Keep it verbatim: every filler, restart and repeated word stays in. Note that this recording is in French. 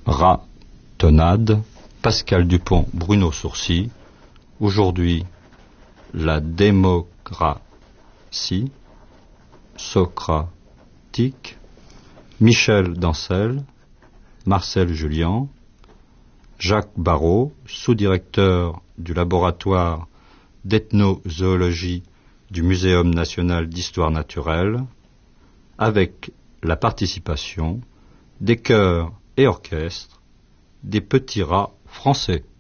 ratonnade, Pascal Dupont, Bruno Sourcy. Aujourd'hui, la démocratie, Socratique, Michel Dancel, Marcel Julien, Jacques Barrault, sous-directeur du laboratoire d'ethnozoologie du Muséum national d'histoire naturelle, avec la participation des chœurs et orchestres des petits rats français.